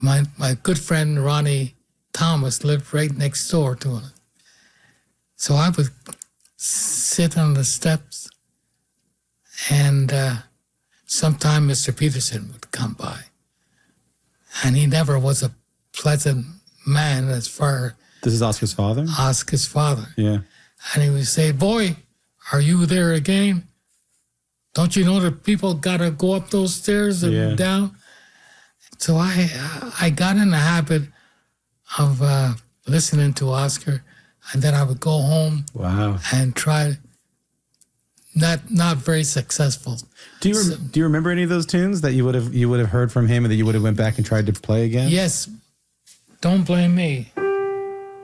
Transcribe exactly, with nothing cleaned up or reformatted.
My my good friend Ronnie Thomas lived right next door to him. So I would sit on the steps, and uh, sometime Mister Peterson would come by. And he never was a pleasant man as far This is Oscar's father? as Oscar's father. Yeah. And he would say, boy, are you there again? Don't you know that people got to go up those stairs and Yeah. down? So I I got in the habit of uh, listening to Oscar, and then I would go home Wow. and try. Not not very successful. Do you rem- do you remember any of those tunes that you would have you would have heard from him and that you would have went back and tried to play again? Yes, don't blame me.